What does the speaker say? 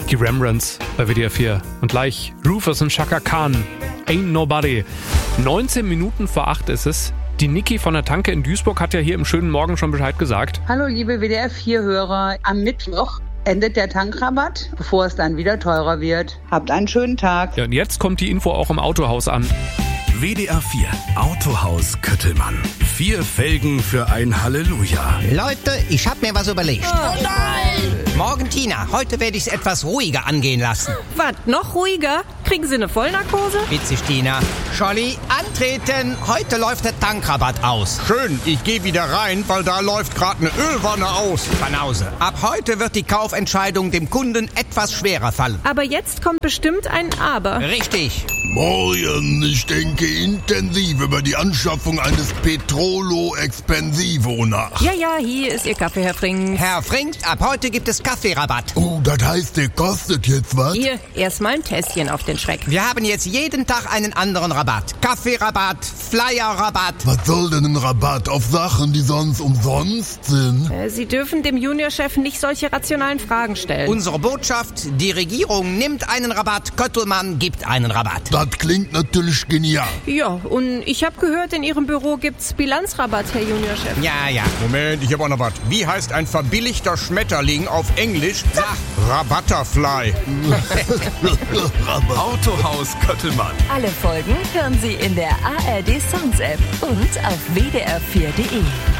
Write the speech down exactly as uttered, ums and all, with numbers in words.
Die Rembrandts bei W D R vier. Und gleich Rufus und Chaka Khan. Ain't Nobody. neunzehn Minuten vor acht ist es. Die Niki von der Tanke in Duisburg hat ja hier im schönen Morgen schon Bescheid gesagt. Hallo liebe W D R vier Hörer. Am Mittwoch endet der Tankrabatt, bevor es dann wieder teurer wird. Habt einen schönen Tag. Ja, und jetzt kommt die Info auch im Autohaus an. W D R vier Autohaus Köttelmann. Vier Felgen für ein Halleluja. Leute, ich hab mir was überlegt. Oh nein! Morgen Tina, heute werde ich es etwas ruhiger angehen lassen. Was, noch ruhiger? Kriegen Sie eine Vollnarkose? Witzig, Tina. Scholli, antreten. Heute läuft der Tankrabatt aus. Schön, ich gehe wieder rein, weil da läuft gerade eine Ölwanne aus. Banause. Ab heute wird die Kaufentscheidung dem Kunden etwas schwerer fallen. Aber jetzt kommt bestimmt ein Aber. Richtig. Morgen, ich denke intensiv über die Anschaffung eines Petrolo Expensivo nach. Ja, ja, hier ist Ihr Kaffee, Herr Frink. Herr Frink, ab heute gibt es Kaffeerabatt. Oh, das heißt, der kostet jetzt was? Hier, erstmal ein Tässchen auf den Schreck. Wir haben jetzt jeden Tag einen anderen Rabatt. Kaffeerabatt, Flyerrabatt. Was soll denn ein Rabatt auf Sachen, die sonst umsonst sind? Äh, Sie dürfen dem Juniorchef nicht solche rationalen Fragen stellen. Unsere Botschaft, die Regierung nimmt einen Rabatt, Köttelmann gibt einen Rabatt. Das klingt natürlich genial. Ja, und ich habe gehört, in Ihrem Büro gibt's Bilanzrabatt, Herr Juniorchef. Ja, ja. Moment, ich habe auch noch was. Wie heißt ein verbilligter Schmetterling auf Englisch? Sag, Rabatterfly. Autohaus Köttelmann. Alle Folgen hören Sie in der A R D Sounds App und auf w d r vier punkt d e.